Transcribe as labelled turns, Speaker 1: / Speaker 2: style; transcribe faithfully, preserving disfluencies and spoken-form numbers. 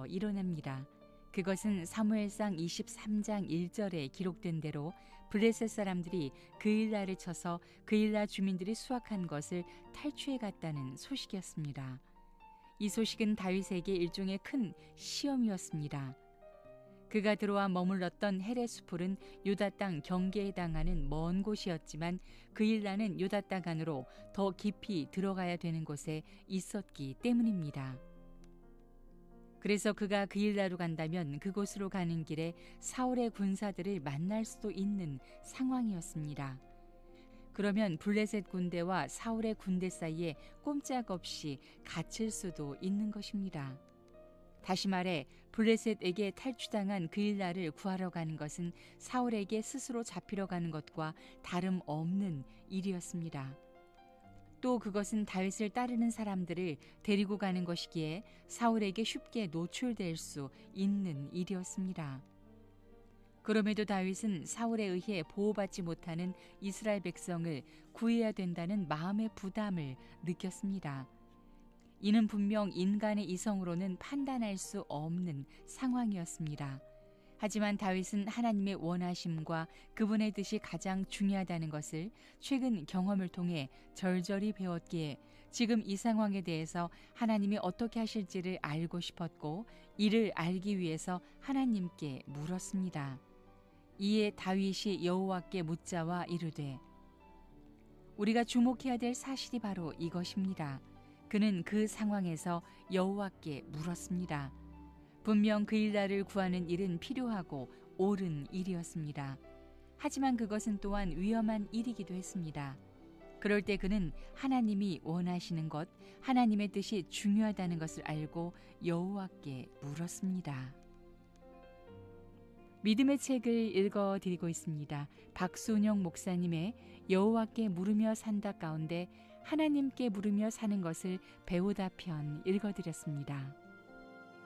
Speaker 1: 일어납니다. 그것은 사무엘상 이십삼 장 일 절에 기록된 대로 블레셋 사람들이 그일라를 쳐서 그일라 주민들이 수확한 것을 탈취해 갔다는 소식이었습니다. 이 소식은 다윗에게 일종의 큰 시험이었습니다. 그가 들어와 머물렀던 헤레스풀은 유다 땅 경계에 해당하는 먼 곳이었지만 그일라는 유다 땅 안으로 더 깊이 들어가야 되는 곳에 있었기 때문입니다. 그래서 그가 그일라로 간다면 그곳으로 가는 길에 사울의 군사들을 만날 수도 있는 상황이었습니다. 그러면 블레셋 군대와 사울의 군대 사이에 꼼짝없이 갇힐 수도 있는 것입니다. 다시 말해 블레셋에게 탈취당한 그일라를 구하러 가는 것은 사울에게 스스로 잡히러 가는 것과 다름없는 일이었습니다. 또 그것은 다윗을 따르는 사람들을 데리고 가는 것이기에 사울에게 쉽게 노출될 수 있는 일이었습니다. 그럼에도 다윗은 사울에 의해 보호받지 못하는 이스라엘 백성을 구해야 된다는 마음의 부담을 느꼈습니다. 이는 분명 인간의 이성으로는 판단할 수 없는 상황이었습니다. 하지만 다윗은 하나님의 원하심과 그분의 뜻이 가장 중요하다는 것을 최근 경험을 통해 절절히 배웠기에 지금 이 상황에 대해서 하나님이 어떻게 하실지를 알고 싶었고 이를 알기 위해서 하나님께 물었습니다. 이에 다윗이 여호와께 묻자와 이르되 우리가 주목해야 될 사실이 바로 이것입니다. 그는 그 상황에서 여호와께 물었습니다. 분명 그일라를 구하는 일은 필요하고 옳은 일이었습니다. 하지만 그것은 또한 위험한 일이기도 했습니다. 그럴 때 그는 하나님이 원하시는 것, 하나님의 뜻이 중요하다는 것을 알고 여호와께 물었습니다. 믿음의 책을 읽어드리고 있습니다. 박순영 목사님의 여호와께 물으며 산다 가운데 하나님께 물으며 사는 것을 배우다 편 읽어드렸습니다.